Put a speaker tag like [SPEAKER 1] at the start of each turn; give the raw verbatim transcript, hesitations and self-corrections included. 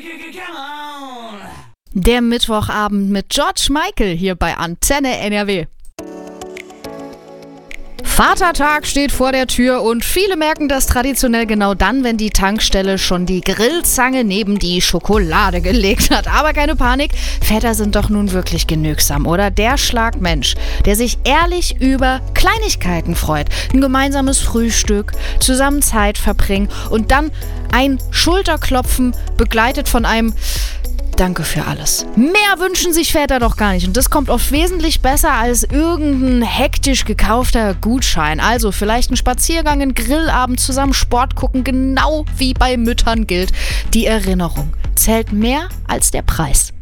[SPEAKER 1] Der Mittwochabend mit George Michael hier bei Antenne N R W. Vatertag steht vor der Tür und viele merken das traditionell genau dann, wenn die Tankstelle schon die Grillzange neben die Schokolade gelegt hat. Aber keine Panik, Väter sind doch nun wirklich genügsam, oder? Der Schlagmensch, der sich ehrlich über Kleinigkeiten freut. Ein gemeinsames Frühstück, zusammen Zeit verbringen und dann ein Schulterklopfen begleitet von einem Danke für alles. Mehr wünschen sich Väter doch gar nicht. Und das kommt oft wesentlich besser als irgendein hektisch gekaufter Gutschein. Also vielleicht ein Spaziergang, ein Grillabend zusammen, Sport gucken. Genau wie bei Müttern gilt, die Erinnerung zählt mehr als der Preis.